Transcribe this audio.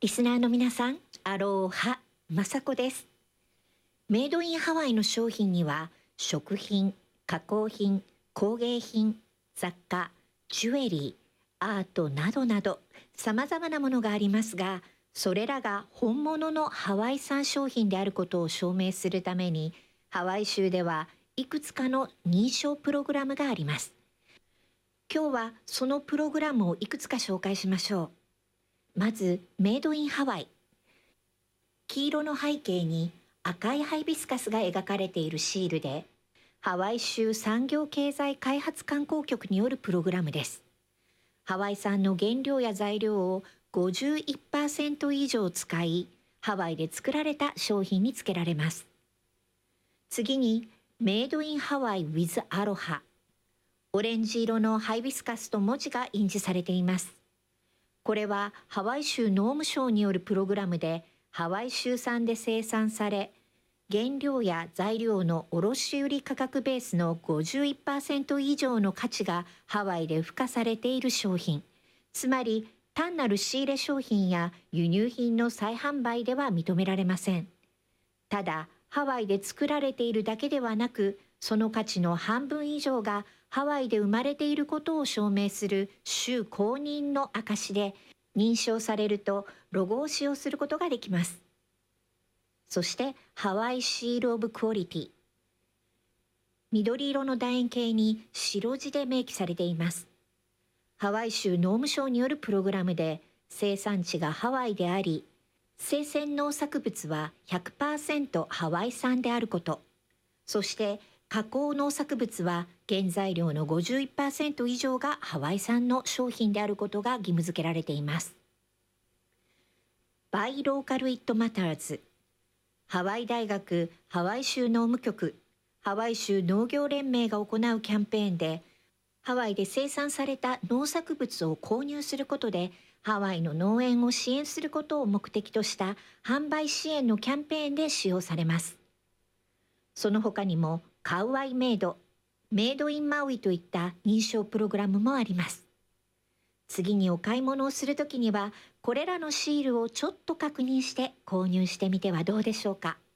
リスナーの皆さん、アローハ、マサコです。メイドインハワイの商品には、食品、加工品、工芸品、雑貨、ジュエリー、アートなどなど、様々なものがありますが、それらが本物のハワイ産商品であることを証明するために、ハワイ州ではいくつかの認証プログラムがあります。今日はそのプログラムをいくつか紹介しましょう。まず、メイドインハワイ。黄色の背景に赤いハイビスカスが描かれているシールで、ハワイ州産業経済開発観光局によるプログラムです。ハワイ産の原料や材料を51% 以上使い、ハワイで作られた商品につけられます。次に、メイドインハワイ with アロハ。オレンジ色のハイビスカスと文字が印字されています。これはハワイ州農務省によるプログラムで、ハワイ州産で生産され、原料や材料の卸売価格ベースの 51% 以上の価値がハワイで付加されている商品。つまり、単なる仕入れ商品や輸入品の再販売では認められません。ただ、ハワイで作られているだけではなく、その価値の半分以上がハワイで生まれていることを証明する州公認の証で、認証されるとロゴを使用することができます。そして、ハワイシールオブクオリティ。緑色の楕円形に白字で明記されています。ハワイ州農務省によるプログラムで、生産地がハワイであり、生鮮農作物は 100% ハワイ産であること、そして加工農作物は原材料の 51% 以上がハワイ産の商品であることが義務付けられています。Buy Local It Matters。ハワイ大学、ハワイ州農務局、ハワイ州農業連盟が行うキャンペーンで、ハワイで生産された農作物を購入することで、ハワイの農園を支援することを目的とした販売支援のキャンペーンで使用されます。その他にも、カウアイメイド、メイドインマウイといった認証プログラムもあります。次にお買い物をするときには、これらのシールをちょっと確認して購入してみてはどうでしょうか。